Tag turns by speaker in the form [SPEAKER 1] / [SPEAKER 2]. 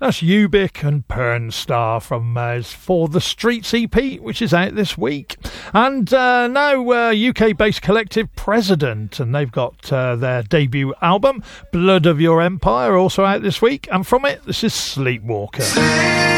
[SPEAKER 1] That's Ubik and Pernstar from For the Streets EP, which is out this week. And now UK-based collective President, and they've got their debut album, Blood of Your Empire, also out this week. And from it, this is Sleepwalker.